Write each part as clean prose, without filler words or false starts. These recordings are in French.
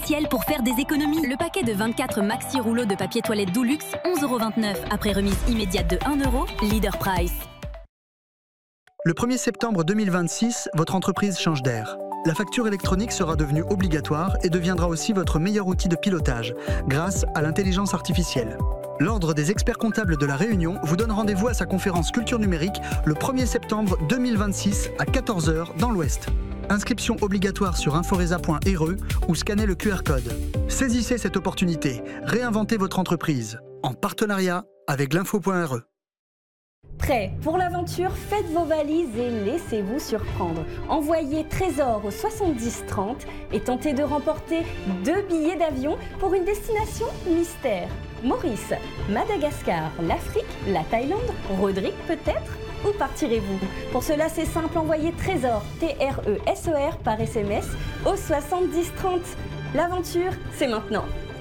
essentiel pour faire des économies. Le paquet de 24 maxi rouleaux de papier toilette Dulux, 11,29 € après remise immédiate de 1 €, Leader Price. Le 1er septembre 2026, votre entreprise change d'air. La facture électronique sera devenue obligatoire et deviendra aussi votre meilleur outil de pilotage, grâce à l'intelligence artificielle. L'Ordre des experts comptables de la Réunion vous donne rendez-vous à sa conférence Culture numérique le 1er septembre 2026 à 14 h dans l'Ouest. Inscription obligatoire sur inforesa.re ou scannez le QR code. Saisissez cette opportunité, réinventez votre entreprise, en partenariat avec l'info.re. Prêt pour l'aventure? Faites vos valises et laissez-vous surprendre. Envoyez Trésor au 7030 et tentez de remporter 2 billets d'avion pour une destination mystère. Maurice, Madagascar, l'Afrique, la Thaïlande, Rodrigue peut-être? Où partirez-vous? Pour cela, c'est simple, envoyez Trésor, T-R-E-S-O-R par SMS au 7030. L'aventure, c'est maintenant.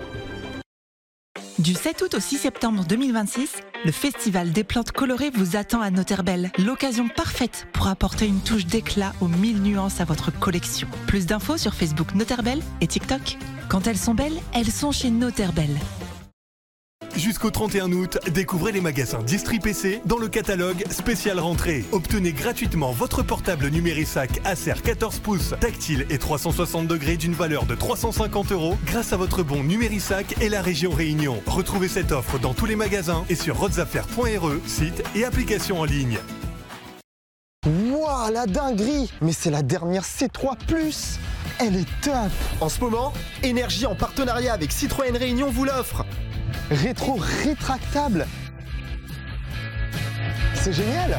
Du 7 août au 6 septembre 2026, le Festival des plantes colorées vous attend à Noterbel. L'occasion parfaite pour apporter une touche d'éclat aux 1000 nuances à votre collection. Plus d'infos sur Facebook Noterbel et TikTok. Quand elles sont belles, elles sont chez Noterbel. Jusqu'au 31 août, découvrez les magasins Distri PC dans le catalogue spécial rentrée. Obtenez gratuitement votre portable Numérisac Acer 14 pouces tactile et 360 degrés d'une valeur de 350 € grâce à votre bon Numérisac et la région Réunion. Retrouvez cette offre dans tous les magasins et sur rodesaffaires.re, site et application en ligne. Wouah, la dinguerie! Mais c'est la dernière C3 Plus! Elle est top! En ce moment, Énergie en partenariat avec Citroën Réunion vous l'offre! Rétro-rétractable. C'est génial.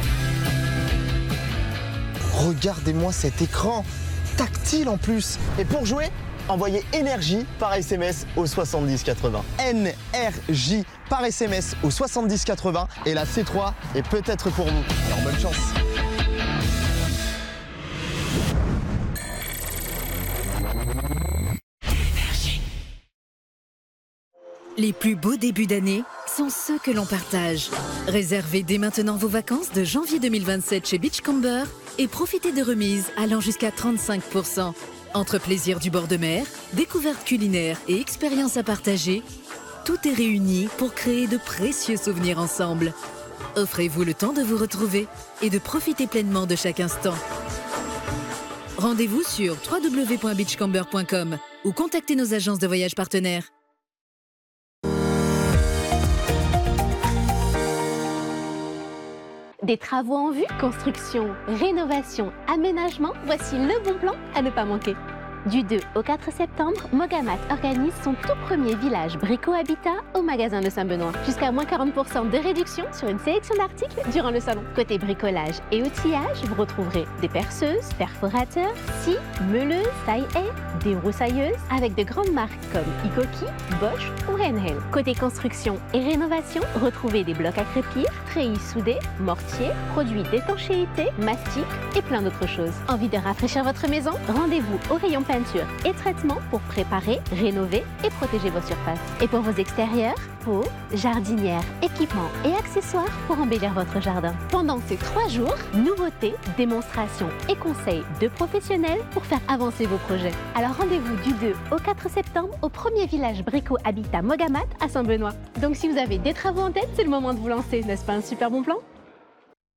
Regardez-moi cet écran, tactile en plus. Et pour jouer, envoyez énergie par SMS au 7080. NRJ par SMS au 7080 et la C3 est peut-être pour vous. Alors bonne chance. Les plus beaux débuts d'année sont ceux que l'on partage. Réservez dès maintenant vos vacances de janvier 2027 chez Beachcomber et profitez de remises allant jusqu'à 35%. Entre plaisir du bord de mer, découvertes culinaires et expériences à partager, tout est réuni pour créer de précieux souvenirs ensemble. Offrez-vous le temps de vous retrouver et de profiter pleinement de chaque instant. Rendez-vous sur www.beachcomber.com ou contactez nos agences de voyage partenaires. Des travaux en vue, construction, rénovation, aménagement, voici le bon plan à ne pas manquer. Du 2 au 4 septembre, Mogamat organise son tout premier village Brico-Habitat au magasin de Saint-Benoît. Jusqu'à moins 40% de réduction sur une sélection d'articles durant le salon. Côté bricolage et outillage, vous retrouverez des perceuses, perforateurs, scies, meuleuses, taille-haie, débroussailleuses avec de grandes marques comme Ikoki, Bosch ou Henhel. Côté construction et rénovation, retrouvez des blocs à crépir, treillis soudés, mortiers, produits d'étanchéité, mastic et plein d'autres choses. Envie de rafraîchir votre maison? Rendez-vous au rayon peinture et traitement pour préparer, rénover et protéger vos surfaces. Et pour vos extérieurs, pots, jardinières, équipements et accessoires pour embellir votre jardin. Pendant ces 3 jours, nouveautés, démonstrations et conseils de professionnels pour faire avancer vos projets. Alors rendez-vous du 2 au 4 septembre au premier village Brico Habitat Mogamat à Saint-Benoît. Donc si vous avez des travaux en tête, c'est le moment de vous lancer, n'est-ce pas un super bon plan ?